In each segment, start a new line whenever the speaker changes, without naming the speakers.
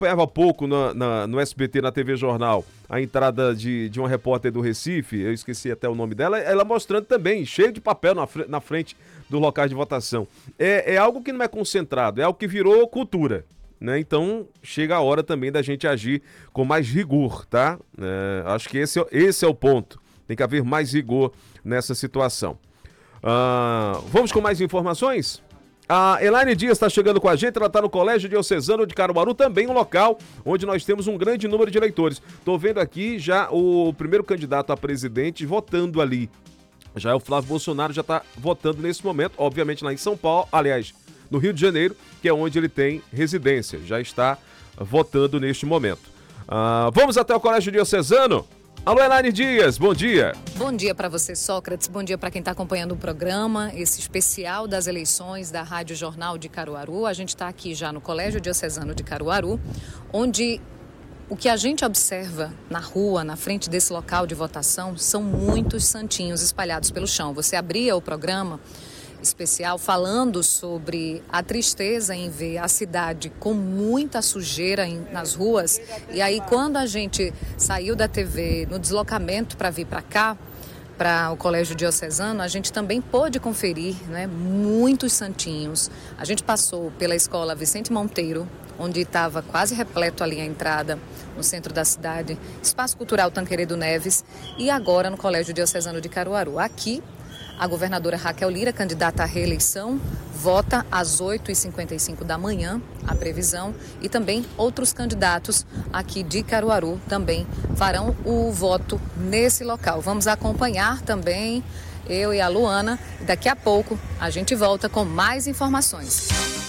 acompanhava há pouco no SBT, na TV Jornal, a entrada de uma repórter do Recife, eu esqueci até o nome dela, ela mostrando também, cheio de papel na frente dos locais de votação. É algo que não é concentrado, é algo que virou cultura, né? Então, chega a hora também da gente agir com mais rigor, tá? Acho que esse é o ponto. Tem que haver mais rigor nessa situação. Vamos com mais informações? A Elaine Dias está chegando com a gente, ela está no Colégio Diocesano de Caruaru, também um local onde nós temos um grande número de eleitores. Estou vendo aqui já o primeiro candidato a presidente votando ali. Já é o Flávio Bolsonaro, já está votando nesse momento, obviamente lá em São Paulo, aliás, no Rio de Janeiro, que é onde ele tem residência, já está votando neste momento. Vamos até o Colégio Diocesano? Alô, Elaine Dias, bom dia.
Bom dia para você, Sócrates. Bom dia para quem está acompanhando o programa, esse especial das eleições da Rádio Jornal de Caruaru. A gente está aqui já no Colégio Diocesano de Caruaru, onde o que a gente observa na rua, na frente desse local de votação, são muitos santinhos espalhados pelo chão. Você abria o programa especial falando sobre a tristeza em ver a cidade com muita sujeira nas ruas. E aí, quando a gente saiu da TV no deslocamento para vir para cá, para o Colégio Diocesano, a gente também pôde conferir, né, muitos santinhos. A gente passou pela escola Vicente Monteiro, onde estava quase repleto ali a entrada, no centro da cidade, Espaço Cultural Tancredo Neves, e agora no Colégio Diocesano de Caruaru. Aqui, a governadora Raquel Lira, candidata à reeleição, vota às 8h55 da manhã, a previsão, e também outros candidatos aqui de Caruaru também farão o voto nesse local. Vamos acompanhar também, eu e a Luana, e daqui a pouco a gente volta com mais informações.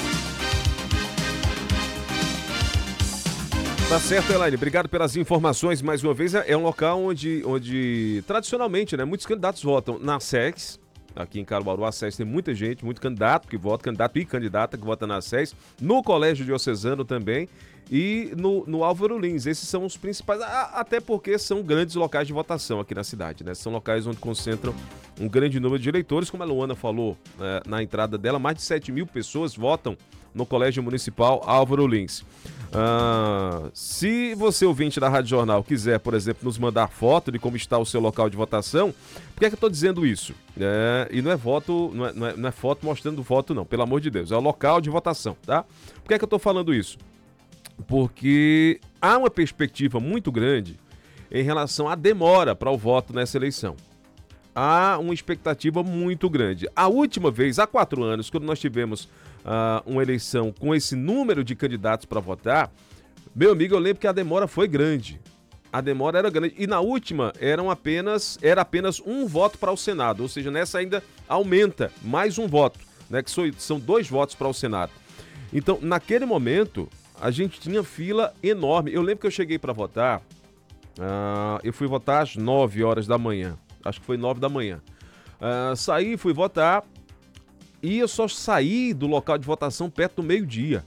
Tá certo, Elaine. Obrigado pelas informações. Mais uma vez, é um local onde tradicionalmente, né, muitos candidatos votam na SEX. Aqui em Caruaru, a SES tem muita gente, muito candidato que vota, candidato e candidata que vota na SES, no Colégio Diocesano também e no Álvaro Lins. Esses são os principais, até porque são grandes locais de votação aqui na cidade, né? São locais onde concentram um grande número de eleitores, como a Luana falou, na entrada dela, mais de 7.000 pessoas votam no Colégio Municipal Álvaro Lins. Se você, ouvinte da Rádio Jornal, quiser, por exemplo, nos mandar foto de como está o seu local de votação, por que é que eu estou dizendo isso? E não é voto, não é foto mostrando voto, não, pelo amor de Deus, é o local de votação, tá? Por que é que eu estou falando isso? Porque há uma perspectiva muito grande em relação à demora para o voto nessa eleição. Há uma expectativa muito grande. A última vez, há 4 anos, quando nós tivemos uma eleição com esse número de candidatos para votar, meu amigo, eu lembro que a demora foi grande. A demora era grande. E na última era apenas um voto para o Senado. Ou seja, nessa ainda aumenta mais um voto, né? Que são 2 votos para o Senado. Então, naquele momento, a gente tinha fila enorme. Eu lembro que eu cheguei para votar, eu fui votar às 9 horas da manhã. Acho que foi 9 da manhã. Saí, fui votar e eu só saí do local de votação perto do meio-dia.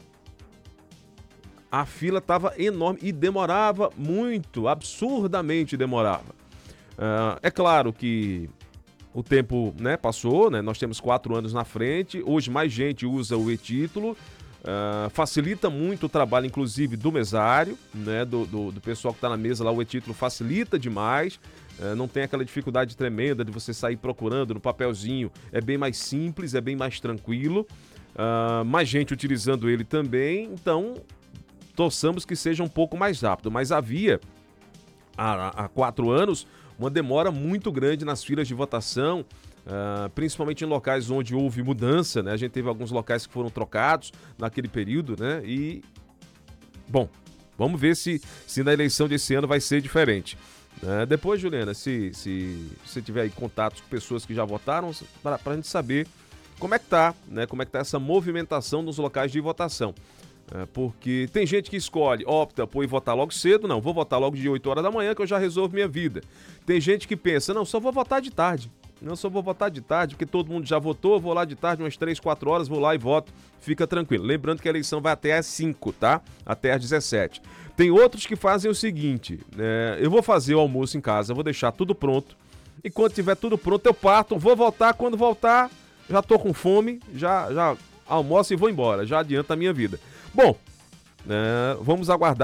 A fila estava enorme e demorava muito, absurdamente demorava. É claro que o tempo, né, passou, né? Nós temos 4 anos na frente, hoje mais gente usa o e-título, facilita muito o trabalho, inclusive, do mesário, né, do pessoal que está na mesa lá, o e-título facilita demais. Não tem aquela dificuldade tremenda de você sair procurando no papelzinho, é bem mais simples, é bem mais tranquilo, mais gente utilizando ele também, então torçamos que seja um pouco mais rápido, mas havia há 4 anos uma demora muito grande nas filas de votação, principalmente em locais onde houve mudança, né? A gente teve alguns locais que foram trocados naquele período, né? E, bom, vamos ver se na eleição desse ano vai ser diferente. Depois, Juliana, se você tiver aí contatos com pessoas que já votaram, para a gente saber como é que tá, né? Como é que tá essa movimentação nos locais de votação. Porque tem gente que opta por ir votar logo cedo, não, vou votar logo de 8 horas da manhã que eu já resolvo minha vida. Tem gente que pensa, não, só vou votar de tarde. Não, só vou votar de tarde, porque todo mundo já votou, vou lá de tarde, umas 3, 4 horas, vou lá e voto, fica tranquilo. Lembrando que a eleição vai até às 5, tá? Até às 17. Tem outros que fazem o seguinte, eu vou fazer o almoço em casa, vou deixar tudo pronto, e quando tiver tudo pronto eu parto, vou voltar, quando voltar, já tô com fome, já almoço e vou embora, já adianta a minha vida. Bom, Vamos aguardar